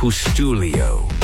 Pustulio.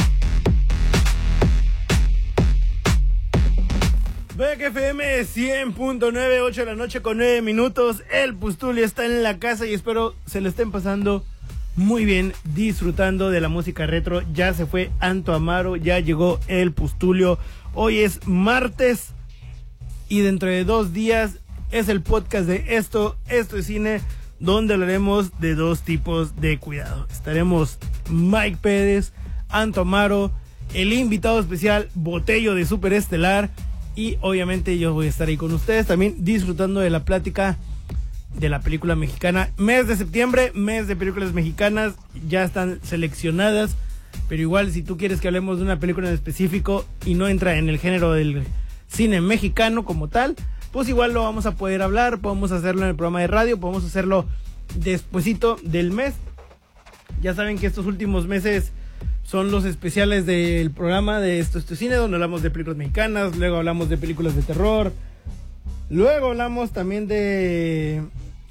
BXFM 100.9, 8 de la noche con 9 minutos. El Pustulio está en la casa y espero se lo estén pasando muy bien, disfrutando de la música retro. Ya se fue Anto Amaro, ya llegó el Pustulio. Hoy es martes y dentro de 2 días es el podcast de Esto es Cine, donde hablaremos de 2 tipos de cuidado. Estaremos Mike Pérez, Anto Amaro, el invitado especial Botello de Superestelar. Y obviamente yo voy a estar ahí con ustedes también disfrutando de la plática de la película mexicana. Mes de septiembre, mes de películas mexicanas, ya están seleccionadas. Pero igual si tú quieres que hablemos de una película en específico y no entra en el género del cine mexicano como tal, pues igual lo vamos a poder hablar. Podemos hacerlo en el programa de radio, podemos hacerlo despuesito del mes. Ya saben que estos últimos meses son los especiales del programa de Esto es Cine, donde hablamos de películas mexicanas, luego hablamos de películas de terror, luego hablamos también de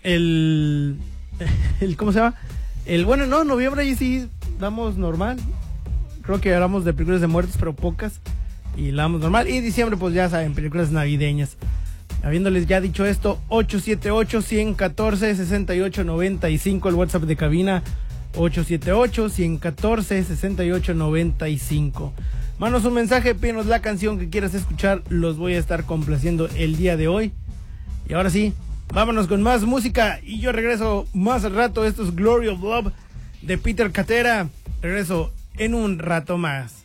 ¿cómo se llama? Noviembre ahí sí damos normal. Creo que hablamos de películas de muertes, pero pocas, y la damos normal. Y diciembre, pues ya saben, películas navideñas. Habiéndoles ya dicho esto, 878-114-6895, el WhatsApp de cabina, 878-114-6895. Mándanos un mensaje, pídenos la canción que quieras escuchar, los voy a estar complaciendo el día de hoy. Y ahora sí, vámonos con más música y yo regreso más al rato. Esto es Glory of Love de Peter Cetera. Regreso en un rato más.